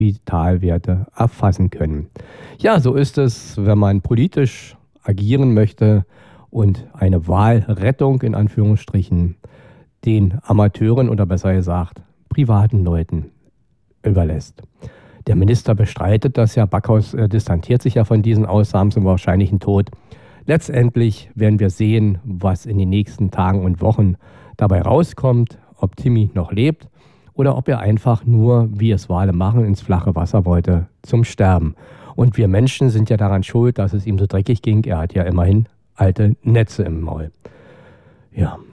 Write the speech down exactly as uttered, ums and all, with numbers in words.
Vitalwerte erfassen können. Ja, so ist es, wenn man politisch agieren möchte und eine Wahlrettung in Anführungsstrichen den Amateuren oder besser gesagt privaten Leuten überlässt. Der Minister bestreitet das ja, Backhaus äh, distanziert sich ja von diesen Aussagen zum wahrscheinlichen Tod. Letztendlich werden wir sehen, was in den nächsten Tagen und Wochen dabei rauskommt, ob Timmy noch lebt oder ob er einfach nur, wie es Wale machen, ins flache Wasser wollte zum Sterben. Und wir Menschen sind ja daran schuld, dass es ihm so dreckig ging. Er hat ja immerhin alte Netze im Maul. Ja.